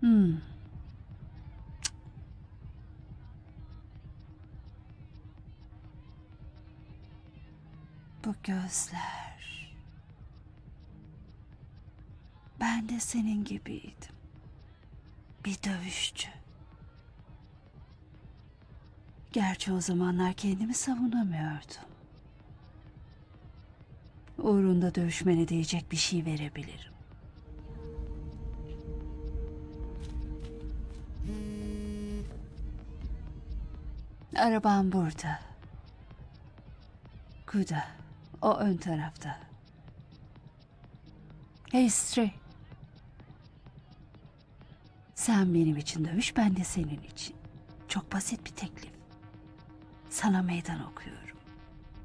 Bu gözler. Ben de senin gibiydim. Bir dövüşçü. Gerçi o zamanlar kendimi savunamıyordum. Uğrunda dövüşmene değecek bir şey verebilirim. Arabam burada. Kuda. O ön tarafta. Hey Stray. Sen benim için dövüş, ben de senin için. Çok basit bir teklif. Sana meydan okuyorum.